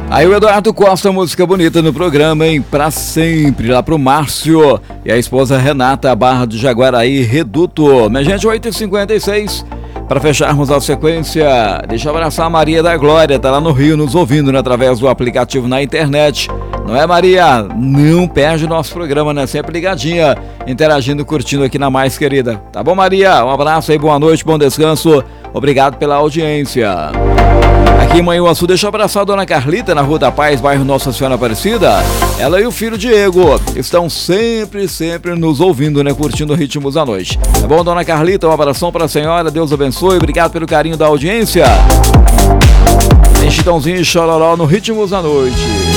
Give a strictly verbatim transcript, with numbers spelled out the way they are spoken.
Aí o Eduardo Costa, música bonita no programa, hein? Pra sempre, lá pro Márcio e a esposa Renata, Barra do Jaguaraí, Reduto. Minha gente, oito e cinquenta e seis, para fecharmos a sequência, deixa eu abraçar a Maria da Glória, tá lá no Rio nos ouvindo, né, através do aplicativo na internet. Não é, Maria? Não perde o nosso programa, né? Sempre ligadinha, interagindo, curtindo aqui na Mais Querida. Tá bom, Maria? Um abraço aí, boa noite, bom descanso. Obrigado pela audiência. Aqui em Manhuaçu, deixa eu abraçar a dona Carlita, na Rua da Paz, bairro Nossa Senhora Aparecida. Ela e o filho Diego estão sempre, sempre nos ouvindo, né? Curtindo Ritmos da Noite. Tá bom, dona Carlita? Um abração para a senhora, Deus abençoe. Obrigado pelo carinho da audiência. Tem Chitãozinho e Chororó no Ritmos da Noite.